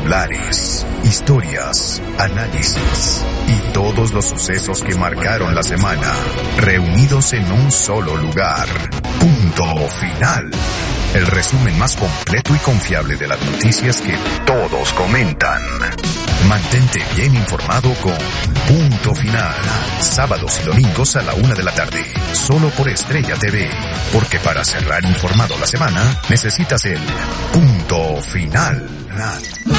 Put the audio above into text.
titulares, historias, análisis y todos los sucesos que marcaron la semana, reunidos en un solo lugar. Punto Final. El resumen más completo y confiable de las noticias que todos comentan. Mantente bien informado con Punto Final. Sábados y domingos a la 1 de la tarde. Solo por Estrella TV. Porque para cerrar informado la semana, necesitas el Punto Final.